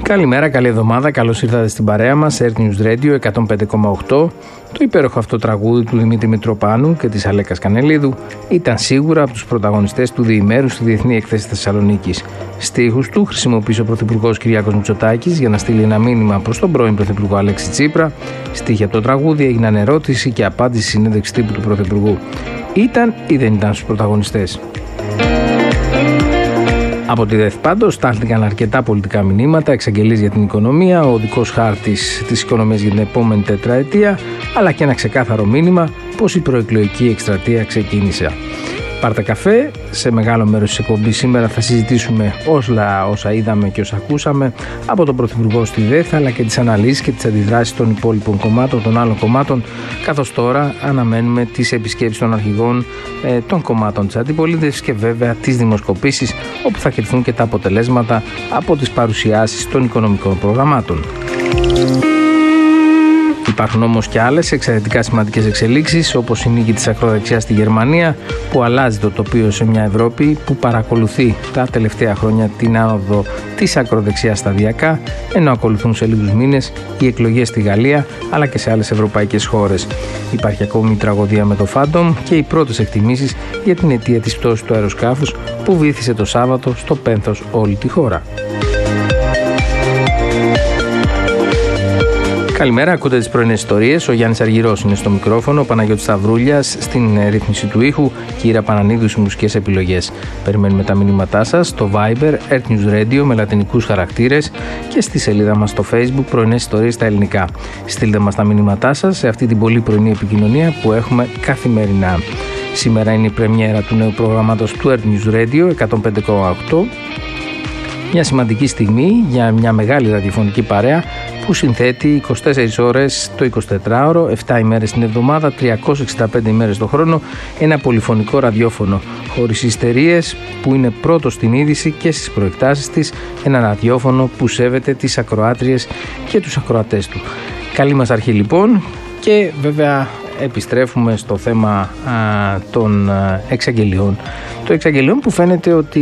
Καλημέρα, καλή εβδομάδα, καλώς ήρθατε στην παρέα μας, Earth News Radio 105,8. Το υπέροχο αυτό τραγούδι του Δημήτρη Μητροπάνου και της Αλέκας Κανελίδου ήταν σίγουρα από τους πρωταγωνιστές του διημέρου στη Διεθνή Έκθεση Θεσσαλονίκης. Στίχους του χρησιμοποίησε ο Πρωθυπουργός Κυριάκος Μητσοτάκης για να στείλει ένα μήνυμα προς τον πρώην Πρωθυπουργό Αλέξη Τσίπρα. Στίχοι από το τραγούδι έγιναν ερώτηση και απάντηση στη συνέντευξη τύπου του Πρωθυπουργού. Ήταν ή δεν ήταν στους πρωταγωνιστές? Από τη ΔΕΘ πάντως στάλθηκαν αρκετά πολιτικά μηνύματα, εξαγγελίες για την οικονομία, ο οδικός χάρτης της οικονομίας για την επόμενη τετραετία, αλλά και ένα ξεκάθαρο μήνυμα πως η προεκλογική εκστρατεία ξεκίνησε. Πάρτε καφέ, σε μεγάλο μέρος της εκπομπής σήμερα θα συζητήσουμε όσα είδαμε και όσα ακούσαμε από τον Πρωθυπουργό στη ΔΕΘ, αλλά και τις αναλύσεις και τις αντιδράσεις των υπόλοιπων κομμάτων, των άλλων κομμάτων, καθώς τώρα αναμένουμε τις επισκέψεις των αρχηγών των κομμάτων της αντιπολίτευσης και βέβαια τις δημοσκοπήσεις, όπου θα κρυφθούν και τα αποτελέσματα από τις παρουσιάσεις των οικονομικών προγραμμάτων. Υπάρχουν όμως και άλλες εξαιρετικά σημαντικές εξελίξεις, όπως η νίκη της ακροδεξιάς στη Γερμανία, που αλλάζει το τοπίο σε μια Ευρώπη που παρακολουθεί τα τελευταία χρόνια την άνοδο της ακροδεξιάς σταδιακά, ενώ ακολουθούν σε λίγους μήνες οι εκλογές στη Γαλλία αλλά και σε άλλες ευρωπαϊκές χώρες. Υπάρχει ακόμη η τραγωδία με το Phantom και οι πρώτες εκτιμήσεις για την αιτία της πτώσης του αεροσκάφους που βύθισε το Σάββατο στο πένθος όλη τη χώρα. Καλημέρα, ακούτε τις πρωινές ιστορίες. Ο Γιάννης Αργυρός είναι στο μικρόφωνο, ο Παναγιώτης Σταυρούλιας στην ρύθμιση του ήχου και η Ήρα Πανανίδου στις μουσικές επιλογές. Περιμένουμε τα μηνύματά σας στο Viber, Earth News Radio με λατινικούς χαρακτήρες και στη σελίδα μας στο Facebook, πρωινές ιστορίες στα ελληνικά. Στείλτε μας τα μηνύματά σας σε αυτή την πολύ πρωινή επικοινωνία που έχουμε καθημερινά. Σήμερα είναι η πρεμιέρα του νέου προγράμματος του Earth News Radio 105,8. Μια σημαντική στιγμή για μια μεγάλη ραδιοφωνική παρέα που συνθέτει 24 ώρες το 24ωρο, 7 ημέρες την εβδομάδα, 365 ημέρες το χρόνο, ένα πολυφωνικό ραδιόφωνο χωρίς ιστερίες που είναι πρώτο στην είδηση και στις προεκτάσεις της, ένα ραδιόφωνο που σέβεται τις ακροάτριες και τους ακροατές του. Καλή μας αρχή λοιπόν και βέβαια επιστρέφουμε στο θέμα των εξαγγελιών. Το εξαγγελιών που φαίνεται ότι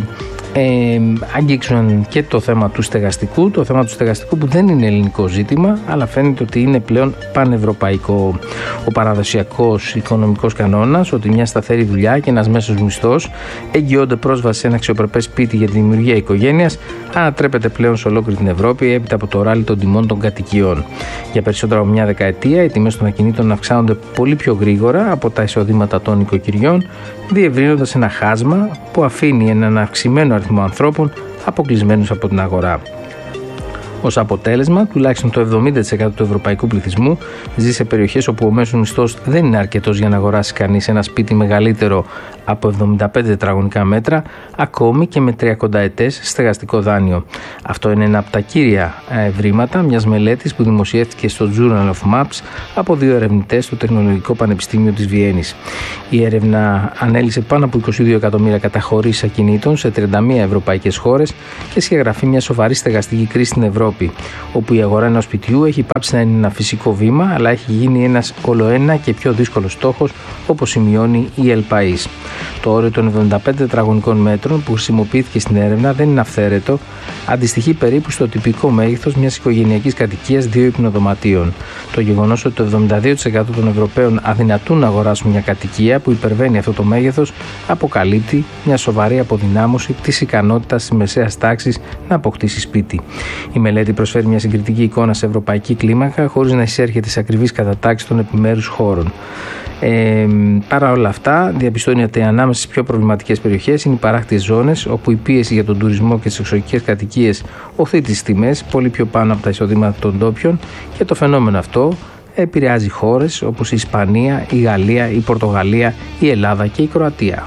αγγίξουν και το θέμα του στεγαστικού, που δεν είναι ελληνικό ζήτημα, αλλά φαίνεται ότι είναι πλέον πανευρωπαϊκό. Ο παραδοσιακός οικονομικός κανόνας ότι μια σταθερή δουλειά και ένας μέσος μισθός εγγυώνται πρόσβαση σε ένα αξιοπρεπές σπίτι για τη δημιουργία οικογένειας ανατρέπεται πλέον σε ολόκληρη την Ευρώπη έπειτα από το ράλι των τιμών των κατοικιών. Για περισσότερο από μια δεκαετία οι τιμές των ακινήτων αυξάνονται πολύ πιο γρήγορα από τα εισοδήματα των οικοκυριών, διευρύνοντας ένα χάσμα που αφήνει έναν αυξημένο αριθμό ανθρώπων αποκλεισμένους από την αγορά. Ως αποτέλεσμα, τουλάχιστον το 70% του ευρωπαϊκού πληθυσμού ζει σε περιοχές όπου ο μέσος μισθός δεν είναι αρκετός για να αγοράσει κανείς ένα σπίτι μεγαλύτερο από 75 τετραγωνικά μέτρα, ακόμη και με 30ετές στεγαστικό δάνειο. Αυτό είναι ένα από τα κύρια ευρήματα μιας μελέτης που δημοσιεύτηκε στο Journal of Maps από 2 ερευνητές στο Τεχνολογικό Πανεπιστήμιο της Βιέννης. Η έρευνα ανέλυσε πάνω από 22 εκατομμύρια καταχωρήσεις ακινήτων σε 31 ευρωπαϊκές χώρες και σχεδιαγραφεί μια σοβαρή στεγαστική κρίση στην Ευρώπη, όπου η αγορά ενός σπιτιού έχει πάψει να είναι ένα φυσικό βήμα, αλλά έχει γίνει ένας ολοένα και πιο δύσκολος στόχος, όπως σημειώνει η El País. Το όριο των 75 τετραγωνικών μέτρων που χρησιμοποιήθηκε στην έρευνα δεν είναι αυθαίρετο, αντιστοιχεί περίπου στο τυπικό μέγεθος μιας οικογενειακής κατοικίας 2 υπνοδωματίων. Το γεγονός ότι το 72% των Ευρωπαίων αδυνατούν να αγοράσουν μια κατοικία που υπερβαίνει αυτό το μέγεθος αποκαλύπτει μια σοβαρή αποδυνάμωση της ικανότητας της μεσαίας τάξης να αποκτήσει σπίτι. Η μελέτη προσφέρει μια συγκριτική εικόνα σε ευρωπαϊκή κλίμακα χωρίς να εισέρχεται σε ακριβείς κατατάξεις των επιμέρους χώρων. Παρά όλα αυτά, διαπιστώνει ότι ανάμεσα στις πιο προβληματικές περιοχές είναι οι παράκτιες ζώνες, όπου η πίεση για τον τουρισμό και τις εξωτικές κατοικίες οθεί τις τιμές πολύ πιο πάνω από τα εισοδήματα των ντόπιων και το φαινόμενο αυτό επηρεάζει χώρες όπως η Ισπανία, η Γαλλία, η Πορτογαλία, η Ελλάδα και η Κροατία.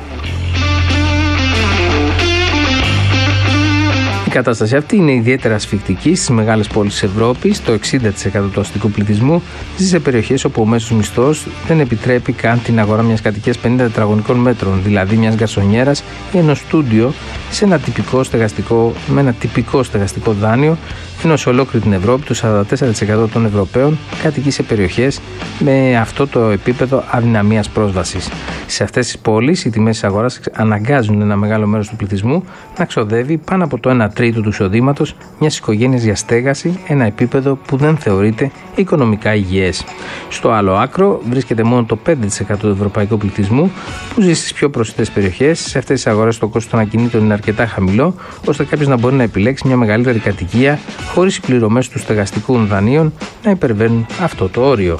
Η κατάσταση αυτή είναι ιδιαίτερα ασφικτική στις μεγάλες πόλεις της Ευρώπης. Το 60% του αστικού πληθυσμού ζει σε περιοχές όπου ο μέσος μισθός δεν επιτρέπει καν την αγορά μιας κατοικίας 50 τετραγωνικών μέτρων, δηλαδή μιας γκαρσονιέρας ή ενός στούντιο σε ένα με ένα τυπικό στεγαστικό δάνειο, ενώ σε ολόκληρη την Ευρώπη το 44% των Ευρωπαίων κατοικεί σε περιοχές με αυτό το επίπεδο αδυναμίας πρόσβασης. Σε αυτές τις πόλεις οι τιμές της αγοράς αναγκάζουν ένα μεγάλο μέρος του πληθυσμού να ξοδεύει πάνω από το 1/3 τρίτου του εισοδήματος μιας οικογένειας για στέγαση, ένα επίπεδο που δεν θεωρείται οικονομικά υγιές. Στο άλλο άκρο βρίσκεται μόνο το 5% του ευρωπαϊκού πληθυσμού που ζει στις πιο προσιτές περιοχές. Σε αυτές τις αγορές το κόστος των ακινήτων είναι αρκετά χαμηλό, ώστε κάποιος να μπορεί να επιλέξει μια μεγαλύτερη κατοικία χωρίς οι πληρωμές του στεγαστικών δανείων να υπερβαίνουν αυτό το όριο.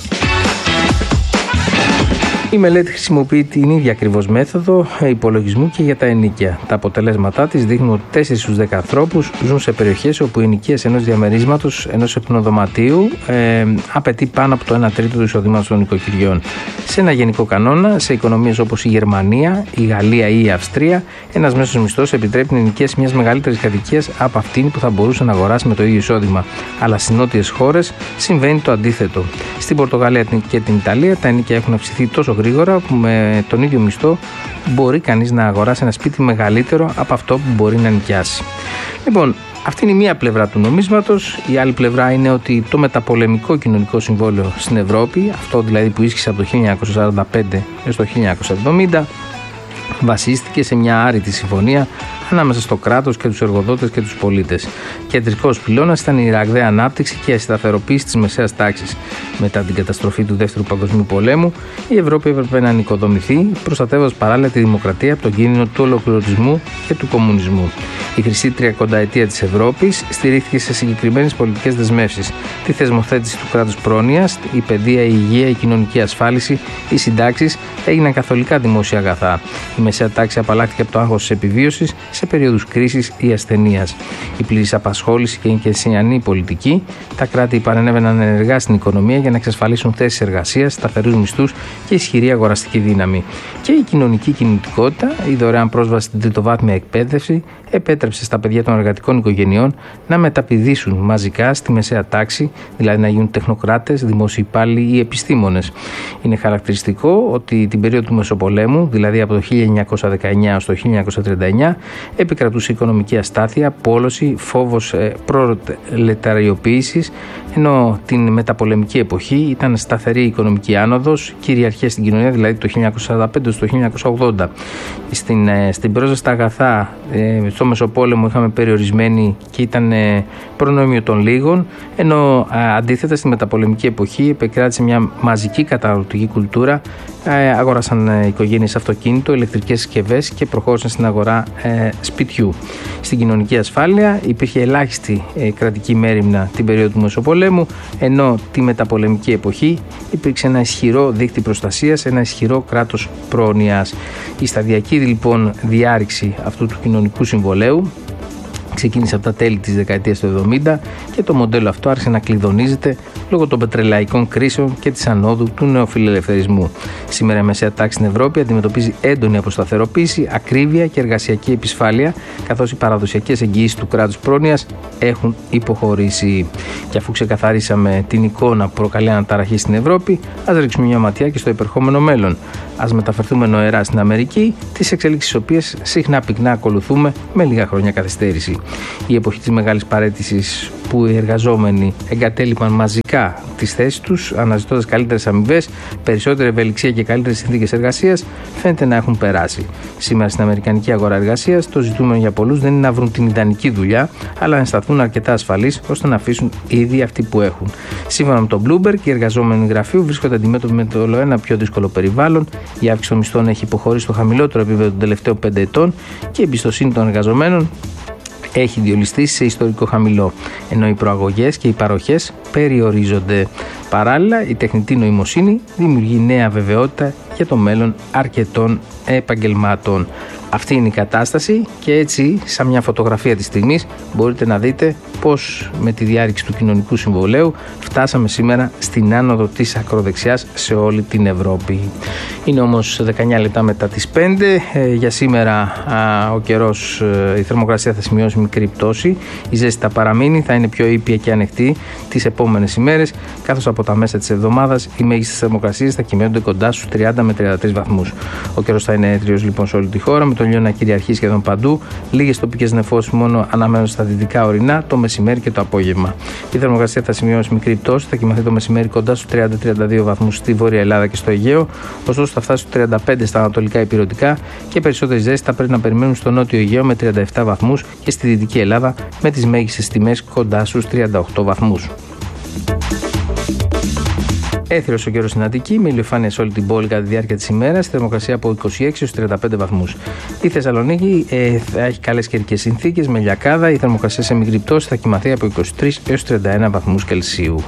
Η μελέτη χρησιμοποιεί την ίδια ακριβώς μέθοδο υπολογισμού και για τα ενοίκια. Τα αποτελέσματά της δείχνουν ότι 4 στους 10 ανθρώπους ζουν σε περιοχές όπου οι ενοικίες ενός διαμερίσματος, ενός υπνοδωματίου, απαιτεί πάνω από το 1 τρίτο του εισοδήματος των νοικοκυριών. Σε ένα γενικό κανόνα, σε οικονομίες όπως η Γερμανία, η Γαλλία ή η Αυστρία, ένας μέσος μισθός επιτρέπει την ενοικίαση μιας μεγαλύτερης κατοικίας από αυτήν που θα μπορούσε να αγοράσει με το ίδιο εισόδημα. Αλλά στις νότιες χώρες συμβαίνει το αντίθετο. Στην Πορτογαλία και την Ιταλία τα ενοίκια έχουν αυξηθεί τόσο γρήγορα που με τον ίδιο μισθό μπορεί κανείς να αγοράσει ένα σπίτι μεγαλύτερο από αυτό που μπορεί να νοικιάσει. Λοιπόν, αυτή είναι η μία πλευρά του νομίσματος. Η άλλη πλευρά είναι ότι το μεταπολεμικό κοινωνικό συμβόλαιο στην Ευρώπη, αυτό δηλαδή που ίσχυσε από το 1945 έως το 1970, βασίστηκε σε μια άρρητη συμφωνία ανάμεσα στο κράτος και τους εργοδότες και τους πολίτες. Κεντρικός πυλώνας ήταν η ραγδαία ανάπτυξη και η σταθεροποίηση της μεσαίας τάξης. Μετά την καταστροφή του Δεύτερου Παγκοσμίου Πολέμου, η Ευρώπη έπρεπε να ανοικοδομηθεί, προστατεύοντας παράλληλα τη δημοκρατία από τον κίνδυνο του ολοκληρωτισμού και του κομμουνισμού. Η χρυσή 30ετία της Ευρώπης στηρίχθηκε σε συγκεκριμένες πολιτικές δεσμεύσεις. Τη θεσμοθέτηση του κράτους πρόνοιας, η παιδεία, η υγεία, η κοινωνική ασφάλιση, οι συντάξεις έγιναν καθολικά δημόσια αγαθά. Η μεσαία τάξη απαλλάχθηκε από το άγχος της επιβίωσης σε περίοδους κρίσης ή ασθενείας. Η πλήρης απασχόληση και η κενσιανή πολιτική, τα κράτη παρενέβαιναν ενεργά στην οικονομία για να εξασφαλίσουν θέσεις εργασίας, σταθερούς μισθούς και ισχυρή αγοραστική δύναμη. Και η κοινωνική κινητικότητα, η δωρεάν πρόσβαση στην τριτοβάθμια εκπαίδευση, επέτρεψε στα παιδιά των εργατικών οικογενειών να μεταπηδήσουν μαζικά στη μεσαία τάξη, δηλαδή να γίνουν τεχνοκράτες, δημόσιοι υπάλληλοι ή επιστήμονες. Είναι χαρακτηριστικό ότι την περίοδο του Μεσοπολέμου, δηλαδή από το 1919 έως το 1939, επικρατούσε οικονομική αστάθεια, πόλωση, φόβος προλεταριοποίησης, ενώ την μεταπολεμική εποχή ήταν σταθερή οικονομική άνοδος, κυριαρχία στην κοινωνία, δηλαδή το 1945 στο 1980. Στην πρόσβαση στα αγαθά στο Μεσοπόλεμο είχαμε περιορισμένη και ήταν προνόμιο των λίγων, ενώ αντίθετα στη μεταπολεμική εποχή επικράτησε μια μαζική καταναλωτική κουλτούρα. Αγόρασαν οικογένειες αυτοκίνητο, ηλεκτρικές συσκευές και προχώρησαν στην αγορά σπιτιού. Στην κοινωνική ασφάλεια υπήρχε ελάχιστη κρατική μέριμνα την περίοδο του Μεσοπολέμου, ενώ τη μεταπολεμική εποχή υπήρξε ένα ισχυρό δίκτυο προστασίας, ένα ισχυρό κράτος πρόνοιας. Η σταδιακή λοιπόν διάρρηξη αυτού του κοινωνικού συμβολαίου ξεκίνησε από τα τέλη της δεκαετίας του 70 και το μοντέλο αυτό άρχισε να κλειδονίζεται λόγω των πετρελαϊκών κρίσεων και της ανόδου του νεοφιλελευθερισμού. Σήμερα η μεσαία τάξη στην Ευρώπη αντιμετωπίζει έντονη αποσταθεροποίηση, ακρίβεια και εργασιακή επισφάλεια, καθώς οι παραδοσιακές εγγυήσεις του κράτους πρόνοιας έχουν υποχωρήσει. Και αφού ξεκαθαρίσαμε την εικόνα που προκαλεί αναταραχή στην Ευρώπη, ας ρίξουμε μια ματιά και στο υπερχόμενο μέλλον. Ας μεταφερθούμε νοερά στην Αμερική, τις εξελίξεις τις οποίες συχνά πυκνά ακολουθούμε με λίγα χρόνια καθυστέρηση. Η εποχή της μεγάλης παραίτησης, που οι εργαζόμενοι εγκατέλειπαν μαζικά τις θέσεις τους, αναζητώντας καλύτερες αμοιβές, περισσότερη ευελιξία και καλύτερες συνθήκες εργασίας, φαίνεται να έχουν περάσει. Σήμερα στην αμερικανική αγορά εργασίας, το ζητούμενο για πολλούς δεν είναι να βρουν την ιδανική δουλειά, αλλά να σταθούν αρκετά ασφαλείς ώστε να αφήσουν ήδη αυτή που έχουν. Σύμφωνα με τον Bloomberg, οι εργαζόμενοι γραφείου βρίσκονται αντιμέτωποι με το ολοένα πιο δύσκολο περιβάλλον. Η αύξηση των μισθών έχει υποχωρήσει στο χαμηλότερο επίπεδο των τελευταίων 5 ετών και η εμπιστοσύνη των εργαζομένων έχει διολυστήσει σε ιστορικό χαμηλό, ενώ οι προαγωγές και οι παροχές περιορίζονται. Παράλληλα, η τεχνητή νοημοσύνη δημιουργεί νέα βεβαιότητα για το μέλλον αρκετών επαγγελμάτων. Αυτή είναι η κατάσταση και έτσι, σαν μια φωτογραφία της στιγμής, μπορείτε να δείτε πώς με τη διάρρηξη του κοινωνικού συμβολαίου φτάσαμε σήμερα στην άνοδο της ακροδεξιάς σε όλη την Ευρώπη. Είναι όμως 19 λεπτά μετά τις 5. Για σήμερα ο καιρός, η θερμοκρασία θα σημειώσει μικρή πτώση. Η ζέστη θα παραμείνει, θα είναι πιο ήπια και ανοιχτή τις επόμενες ημέρες, καθώς από τα μέσα της εβδομάδας οι μέγιστες θερμοκρασίες θα κυμαίνονται κοντά στους 30 με 33 βαθμούς. Ο καιρός θα είναι έτριος λοιπόν σε όλη τη χώρα, με το λιον να κυριαρχεί σχεδόν παντού. Λίγες τοπικές νεφώσεις μόνο αναμένονται στα δυτικά ορεινά το μεσημέρι και το απόγευμα. Η θερμοκρασία θα σημειώσει μικρή πτώση, θα κοιμαθεί το μεσημέρι κοντά στους 30-32 βαθμούς στη Βόρεια Ελλάδα και στο Αιγαίο, ωστόσο θα φτάσει στους 35 στα ανατολικά υπηρετικά και περισσότερη ζέστη θα πρέπει να περιμένουν στο νότιο Αιγαίο με 37 βαθμούς και στη Δυτική Ελλάδα με τις μέγιστες τιμές κοντά στους 38 βαθμούς. Έθριος ο καιρός στην Αττική, με ηλιοφάνεια σε όλη την πόλη κατά τη διάρκεια της ημέρας, θερμοκρασία από 26 έως 35 βαθμούς. Η Θεσσαλονίκη θα έχει καλές καιρικές συνθήκες με λιακάδα, η θερμοκρασία σε μικρή πτώση θα κοιμαθεί από 23 έως 31 βαθμούς Κελσίου.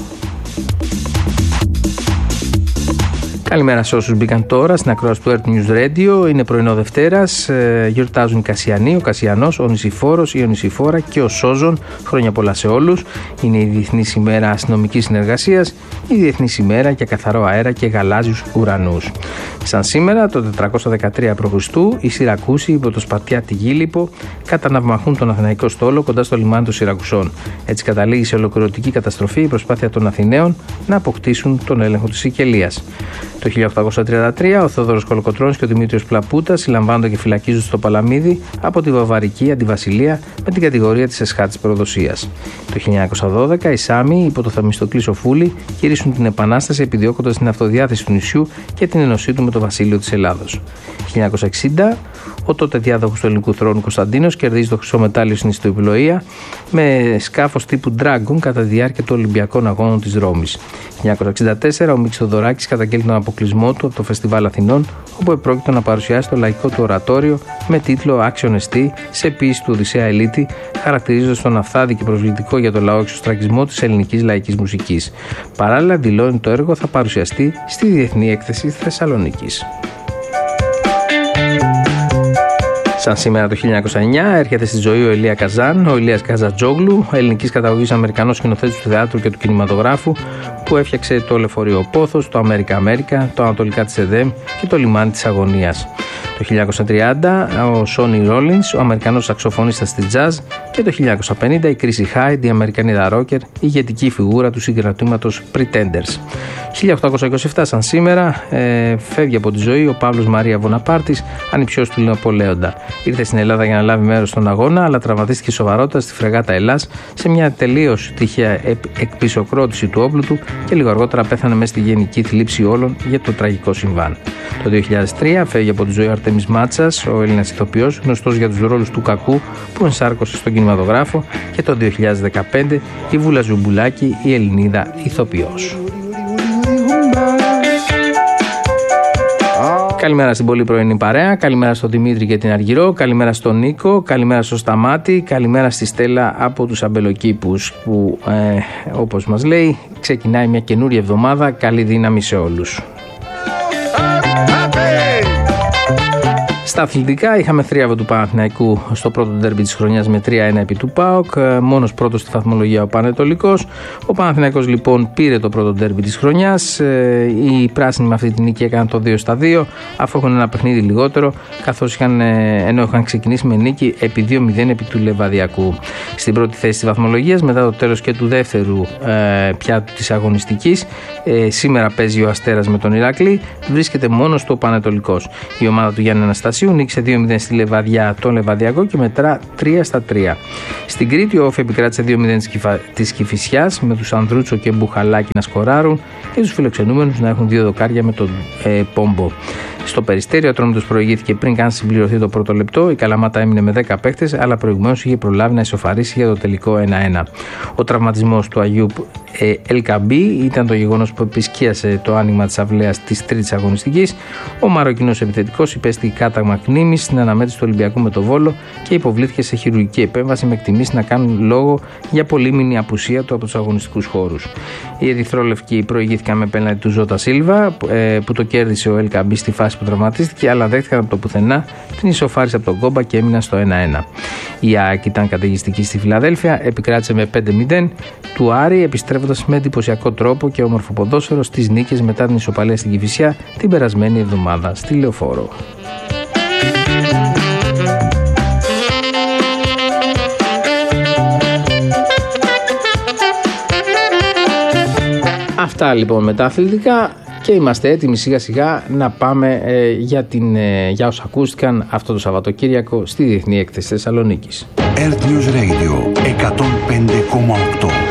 Καλημέρα σε όσους μπήκαν τώρα στην ακρόαση του Earth News Radio. Είναι πρωινό Δευτέρας. Γιορτάζουν οι Κασιανοί, ο Κασιανός, ο Νησιφόρος, η Ονησιφόρα και ο Σόζον. Χρόνια πολλά σε όλους. Είναι η Διεθνής ημέρα αστυνομικής συνεργασίας, η Διεθνής ημέρα για καθαρό αέρα και γαλάζιους ουρανούς. Σαν σήμερα, το 413 π.Χ., οι Σιρακούσοι υπό το Σπαρτιάτη Γίλιππο καταναυμαχούν τον Αθηναϊκό στόλο κοντά στο λιμάνι των Σιρακουσών. Έτσι καταλήγει σε ολοκληρωτική καταστροφή η προσπάθεια των Αθηναίων να αποκτήσουν τον έλεγχο της Σικελίας. Το 1833 ο Θόδωρος Κολοκοτρώνης και ο Δημήτριος Πλαπούτας συλλαμβάνονται και φυλακίζονται στο Παλαμίδι από τη Βαβαρική Αντιβασιλεία με την κατηγορία της εσχάτης προδοσίας. Το 1912 οι Σάμοι υπό το Θεμιστοκλή Σοφούλη κηρύσσουν την Επανάσταση επιδιώκοντας την αυτοδιάθεση του νησιού και την ενωσή του με το βασίλειο της Ελλάδος. Το 1960 ο τότε διάδοχος του ελληνικού θρόνου Κωνσταντίνος κερδίζει το χρυσό μετάλλιο στην ιστοϊπλοεία με σκάφος τύπου Dragon κατά τη διάρκεια των Ολυμπιακών Αγώνων της Ρώμης. Το 1964 ο Μίξ Θοδωράκης καταγγέλνει τον αποκλεισμό του από το Φεστιβάλ Αθηνών, όπου επρόκειτο να παρουσιάσει το λαϊκό του ορατόριο με τίτλο Άξιον Εστί σε ποίηση του Οδυσσέα Ελίτη, χαρακτηρίζοντας τον αυθάδη και προσβλητικό για το λαό εξωστρακισμό της ελληνικής λαϊκής μουσικής. Παράλληλα, δηλώνει το έργο θα παρουσιαστεί στη Διεθνή Έκθεση Θεσσαλονίκης. Σαν σήμερα το 1909 έρχεται στη ζωή ο Ηλία Καζάν, ο Ηλίας Καζατζόγλου, ελληνικής καταγωγής Αμερικανός σκηνοθέτης του θεάτρου και του κινηματογράφου, που έφτιαξε το λεωφορείο Πόθος, το Αμέρικα Αμέρικα, το Ανατολικά της ΕΔΕΜ και το λιμάνι της Αγωνίας. Το 1930 ο Σόνι Ρόλινς, ο Αμερικανός σαξοφωνίστας της jazz, και το 1950 η Κρίση Χάιντ, η Αμερικανίδα ρόκερ, η ηγετική φιγούρα του συγκρατήματος Pretenders. 1827 σαν σήμερα φεύγει από τη ζωή ο Παύλος Μαρία Βοναπάρτης, ανιψιός του Ναπολέοντα. Ήρθε στην Ελλάδα για να λάβει μέρος στον αγώνα, αλλά τραυματίστηκε σοβαρότατα στη φρεγάτα Ελλάς σε μια τελείως τυχαία εκπισοκρότηση του όπλου του και λίγο αργότερα πέθανε μέσα στη γενική θλίψη όλων για το τραγικό συμβάν. Το 2003 φεύγει από τη ζωή ο Αρτέμις Μάτσας, ο Έλληνας ηθοποιός, γνωστός για τους ρόλους του κακού που ενσάρκωσε στον κινηματογράφο, και το 2015 η Βούλα Ζουμπουλάκη, η Ελληνίδα ηθοποιός. Καλημέρα στην πολύ πρωινή παρέα, καλημέρα στον Δημήτρη και την Αργυρό, καλημέρα στον Νίκο, καλημέρα στο Σταμάτη, καλημέρα στη Στέλλα από τους Αμπελοκήπους που όπως μας λέει ξεκινάει μια καινούρια εβδομάδα, καλή δύναμη σε όλους. Στα αθλητικά είχαμε θρίαβο του Παναθηναϊκού στο πρώτο ντέρμπι της χρονιάς με 3-1 επί του ΠΑΟΚ, μόνος πρώτος στη βαθμολογία ο Πανετολικός. Ο Παναθηναϊκός λοιπόν πήρε το πρώτο ντέρμπι της χρονιάς. Οι πράσινοι με αυτή την νίκη έκαναν το 2-2, αφού έχουν ένα παιχνίδι λιγότερο, καθώς ενώ είχαν ξεκινήσει με νίκη επί 2-0 επί του Λεβαδιακού. Στην πρώτη θέση της βαθμολογίας, μετά το τέλος και του δεύτερου πιάτου της αγωνιστικής, σήμερα παίζει ο Αστέρας με τον Ηρακλή, βρίσκεται μόνος του ο Πανετολικός. Η ομάδα του Γιάννη Αναστασίου νίκησε 2-0 στη Λεβαδιά τον Λεβαδιακό και μετρά 3-3. Στην Κρήτη ο Όφη επικράτησε 2-0 της Κηφισιάς με τους Ανδρούτσο και Μπουχαλάκη να σκοράρουν και τους φιλοξενούμενους να έχουν 2 δοκάρια με τον Πόμπο. Στο Περιστέρι ο Ατρόμητος προηγήθηκε πριν καν συμπληρωθεί το πρώτο λεπτό. Η Καλαμάτα έμεινε με 10 παίκτες, αλλά προηγουμένως είχε προλάβει να ισοφαρίσει για το τελικό 1-1. Ο τραυματισμός του Αγιούπ Ελκαμπή ήταν το γεγονός που επισκίασε το άνοιγμα της αυλαίας της τρίτης αγωνιστικής. Ο Μαροκινός επιθετικός υπέστη κάταγμα κνήμης στην αναμέτρηση του Ολυμπιακού με το Βόλο και υποβλήθηκε σε χειρουργική επέμβαση με εκτιμήσεις να κάνουν λόγο για πολύμηνη απουσία του από τους αγωνιστικούς χώρους. Οι ερυθρόλευκοι προηγήθηκαν με πέναλτι του Ζώτα Σίλβα που το κέρδισε ο Ελκαμπή στη φάση που τραυματίστηκε, αλλά δέχτηκαν από το πουθενά την ισοφάριση από τον Κόμπα και έμειναν στο 1-1. Η ΑΕΚ ήταν καταιγιστική στη Φιλαδέλφια, επικράτησε με 5-0 του Άρη, επιστρέφοντας με εντυπωσιακό τρόπο και όμορφο ποδόσφαιρο στις νίκες μετά την ισοπαλία στην Κηφισιά την περασμένη εβδομάδα στη Λεωφόρο. Αυτά λοιπόν με τα αθλητικά. και είμαστε έτοιμοι σιγά σιγά να πάμε για όσα ακούστηκαν αυτό το Σαββατοκύριακο στη Διεθνή Έκθεση Θεσσαλονίκης. Earth News Radio 105,8.